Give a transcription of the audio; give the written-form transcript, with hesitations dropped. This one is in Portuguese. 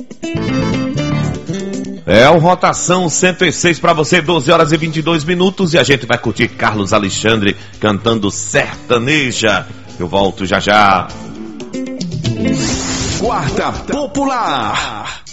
É o Rotação 106 para você, 12 horas e 22 minutos. E a gente vai curtir Carlos Alexandre cantando Sertaneja. Eu volto já já. Quarta Popular.